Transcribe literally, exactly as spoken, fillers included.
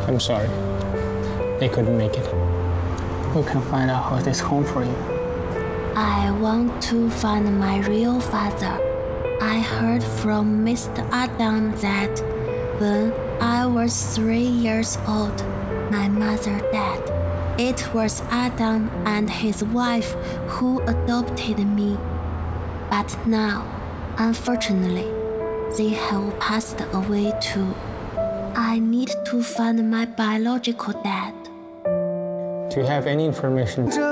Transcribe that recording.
I'm sorry. They couldn't make it. We can find out how this home for you. I want to find my real father. I heard from Mister Adam that when I was three years old, my mother died. It was Adam and his wife who adopted me. But now, unfortunately, they have passed away too. I need to find my biological dad. Do you have any information?